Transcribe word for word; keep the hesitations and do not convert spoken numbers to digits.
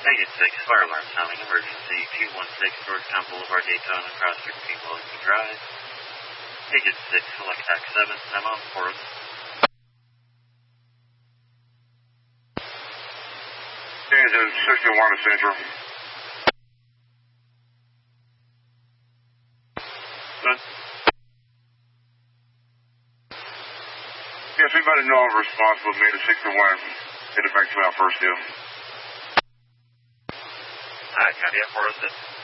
Vegas six, fire alarm sounding, emergency two one six, Georgetown Boulevard, Daytona, cross fifteen Wellington Drive. Vegas six, select tax seven, I'm on for it. Engine sixty-one Central. Good. Yes, anybody know I'm responsible, made a sixty-one, hit it back to our first deal. Alright, copy, F four oh six.